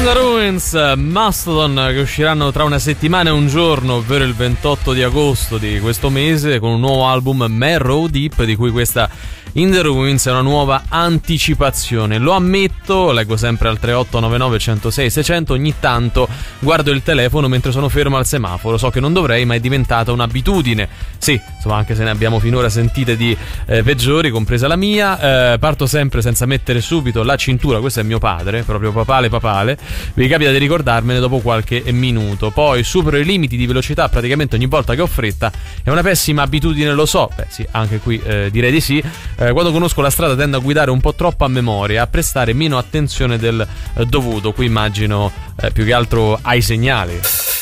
In the Ruins, Mastodon, che usciranno tra una settimana e un giorno, ovvero il 28 di agosto di questo mese, con un nuovo album, Marrow Deep, di cui questa In the Ruins è una nuova anticipazione. Lo ammetto, leggo sempre al 3899 106 600, ogni tanto guardo il telefono mentre sono fermo al semaforo. So che non dovrei, ma è diventata un'abitudine. Sì, insomma, anche se ne abbiamo finora sentite di peggiori, compresa la mia. Parto sempre senza mettere subito la cintura. Questo è mio padre, proprio papale. Mi capita di ricordarmene dopo qualche minuto. Poi supero i limiti di velocità praticamente ogni volta che ho fretta. È una pessima abitudine, lo so. Beh sì, anche qui direi di sì. Quando conosco la strada tendo a guidare un po' troppo a memoria, a prestare meno attenzione del dovuto. Qui immagino più che altro ai segnali.